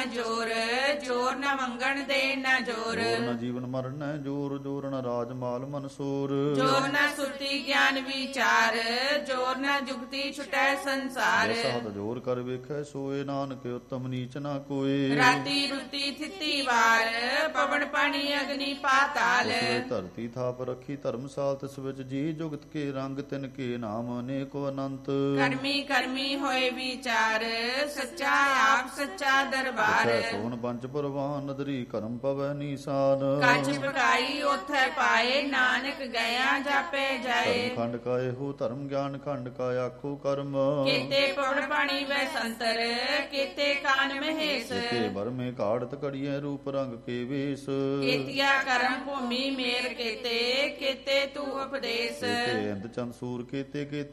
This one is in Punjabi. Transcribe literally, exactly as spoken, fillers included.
ਜੋਰ, ਜੋਰ ਨ ਮੰਗਣ ਦੇ ਨ ਜੋਰ। ਜੋਰ ਨ ਜੀਵਨ ਮਰਨ ਜੋਰ, ਜੋਰ ਨ ਰਾਜ ਮਾਲ ਮਨਸੂਰ। ਜੋਰ ਨ ਸੁਰਤੀ ਗਿਆਨ ਵਿਚਾਰ, ਜੋਰ ਨ ਜੁਗਤੀ ਛੁਟੈ ਸੰਸਾਰ। ਸਾਧ ਜੋਰ ਕਰ ਵੇਖੈ ਸੋਏ, ਨਾਨਕ ਉਤਮ ਨੀਚ ਨਾ ਕੋਏ। ਰਾਤੀ ਰੁਤੀ ਥਿਤੀ ਵਾਰ, ਪਵਨ ਪਾਣੀ ਅਗਨੀ ਪਾਤਾਲ। ਧਰਤੀ ਥਾਪ ਰੱਖੀ ਧਰਮਸਾਲ, ਤਿਸ ਵਿੱਚ ਜੀ ਜੁਗਤ ਕੇ ਰੰਗ, ਤਿਨ ਕੇ ਨਾਮ ਅਨੇਕੋ ਅਨੰਤ। ਕਰਮੀ ਕਰਮੀ ਹੋਏ ਵਿਚਾਰ, ਸੱਚਾ ਆਪ ਸੱਚਾ ਦਰਬਾਰ। ਸੋਨ ਪੰਚ ਪਰਵਾਨ, ਨਦਰੀ ਕਰਮ ਪਵੈ ਨੀਸਾਨ। ਕੱਚ ਪਕਾਈ ਉਥੈ ਪਾਏ, ਨਾਨਕ ਗਿਆ ਜਾਪੇ ਜਾਏ। ਧਰਮ ਖੰਡ ਕਾਏ ਹੋ ਧਰਮ ਗਿਆਨ, ਖੰਡ ਕਾ ਆਖੋ ਕਰਮ। ਕੀਤੇ ਪਵਨ ਪਾਣੀ ਵੈ ਸੰਤਰ, ਕੀਤੇ ਕਾਨ ਮਹੇਸ਼। ਕੀਤੇ ਬਰਮੇ ਘਾੜਤ ਘੜੀਐ, ਰੂਪ ਰੰਗ ਕੇ ਵੇਸ। ਕੀਤਿਆ ਕਰਮ ਭੂਮੀ ਮੇਰ ਕੀਤੇ, ਕੀਤੇ ਤੂੰ ਉਪਦੇਸ਼। ਕੀਤੇ ਅੰਧ ਚੰਦ ਸੂਰ ਕੀਤੇ ਕੀਤੇ